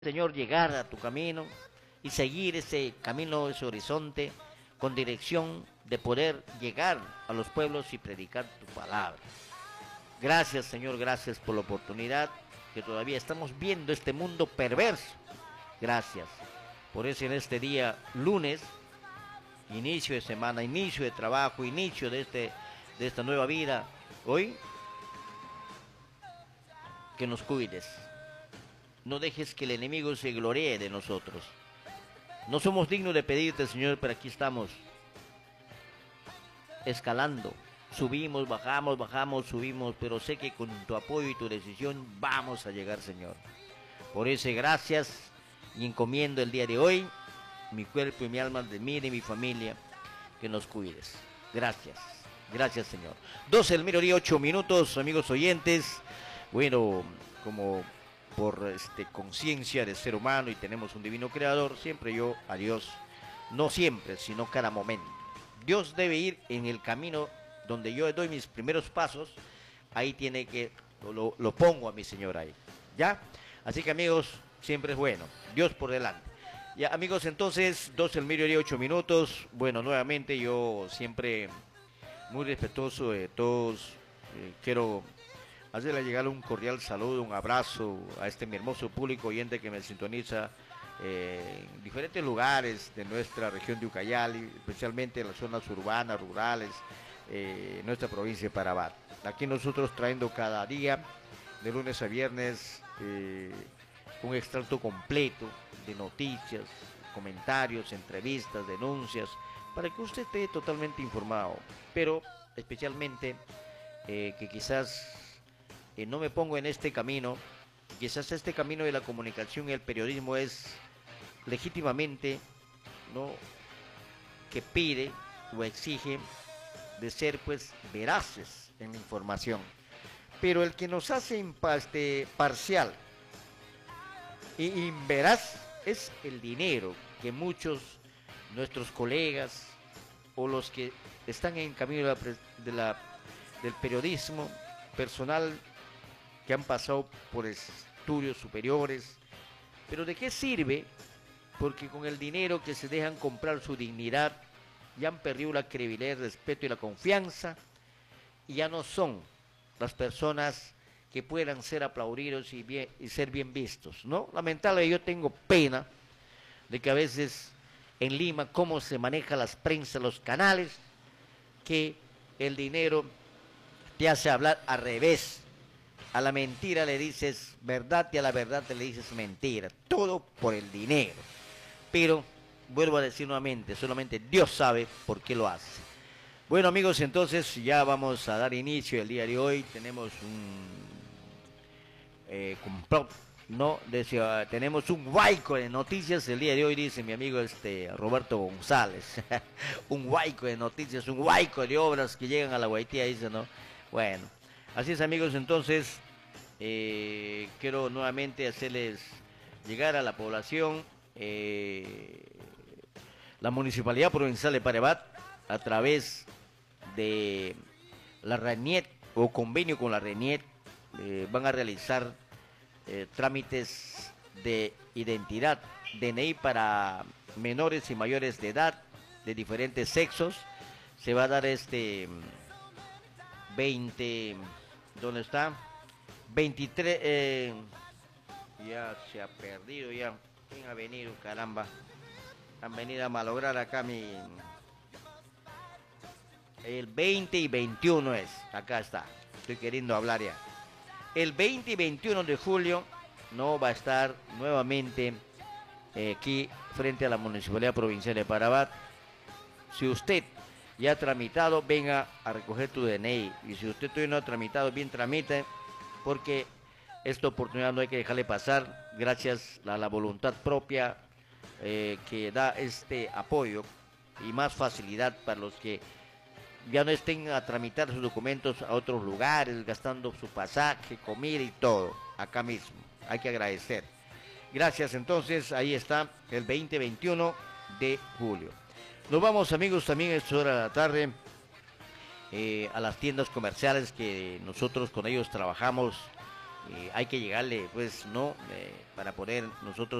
Señor, llegar a tu camino y seguir ese camino, ese horizonte, con dirección de poder llegar a los pueblos y predicar tu palabra. Gracias, Señor, gracias por la oportunidad que todavía estamos viendo este mundo perverso. Gracias. Por eso en este día, lunes, inicio de semana, inicio de trabajo, inicio de esta nueva vida, hoy, que nos cuides. No dejes que el enemigo se gloree de nosotros. No somos dignos de pedirte, Señor, pero aquí estamos escalando. Subimos, bajamos, bajamos, subimos, pero sé que con tu apoyo y tu decisión vamos a llegar, Señor. Por eso, gracias y encomiendo el día de hoy mi cuerpo y mi alma de mí y de mi familia, que nos cuides. Gracias, gracias, Señor. 12 del mediodía, 8 minutos, amigos oyentes. Bueno, como por conciencia de ser humano y tenemos un divino creador, siempre yo a Dios, no siempre, sino cada momento. Dios debe ir en el camino donde yo doy mis primeros pasos, ahí tiene que, lo pongo a mi Señor ahí, ¿ya? Así que amigos, siempre es bueno, Dios por delante. Ya amigos, entonces, 12 del mediodía, 8 minutos, bueno, nuevamente yo siempre muy respetuoso de todos, quiero hacerle llegar un cordial saludo, un abrazo a mi hermoso público oyente que me sintoniza en diferentes lugares de nuestra región de Ucayali, especialmente en las zonas urbanas, rurales, nuestra provincia de Parabat. Aquí nosotros trayendo cada día, de lunes a viernes, un extracto completo de noticias, comentarios, entrevistas, denuncias, para que usted esté totalmente informado, pero especialmente que quizás no me pongo en este camino, quizás este camino de la comunicación y el periodismo es legítimamente, ¿no?, que pide o exige de ser pues veraces en la información, pero el que nos hace parcial e inveraz es el dinero que muchos nuestros colegas o los que están en camino del periodismo personal, que han pasado por estudios superiores, pero ¿de qué sirve? Porque con el dinero que se dejan comprar su dignidad, ya han perdido la credibilidad, el respeto y la confianza, y ya no son las personas que puedan ser aplaudidos y ser bien vistos, ¿no? Lamentable, yo tengo pena de que a veces en Lima, cómo se maneja las prensas, los canales, que el dinero te hace hablar al revés. A la mentira le dices verdad y a la verdad le dices mentira. Todo por el dinero. Pero, vuelvo a decir nuevamente, solamente Dios sabe por qué lo hace. Bueno amigos, entonces ya vamos a dar inicio el día de hoy. Tenemos complot, ¿no? Tenemos un huaico de noticias el día de hoy, dice mi amigo Roberto González. Un huaico de noticias, un huaico de obras que llegan a la Guaitía, dice, ¿no? Bueno. Así es amigos, entonces quiero nuevamente hacerles llegar a la población la Municipalidad Provincial de Parabat a través de la RENIEC o convenio con la RENIEC, van a realizar trámites de identidad, DNI para menores y mayores de edad de diferentes sexos. Se va a dar 20, ¿dónde está? 23, ya se ha perdido ya. ¿Quién ha venido? Caramba. Han venido a malograr acá el 20 y 21 es. Acá está. Estoy queriendo hablar ya. El 20 y 21 de julio no va a estar nuevamente aquí frente a la Municipalidad Provincial de Parabat. Si usted ya ha tramitado, venga a recoger tu DNI. Y si usted todavía no ha tramitado, bien tramite, porque esta oportunidad no hay que dejarle pasar, gracias a la voluntad propia que da este apoyo y más facilidad para los que ya no estén a tramitar sus documentos a otros lugares, gastando su pasaje, comida y todo, acá mismo. Hay que agradecer. Gracias, entonces, ahí está el 20-21 de julio. Nos vamos amigos también a esta hora de la tarde a las tiendas comerciales que nosotros con ellos trabajamos hay que llegarle, pues, ¿no? Para poder nosotros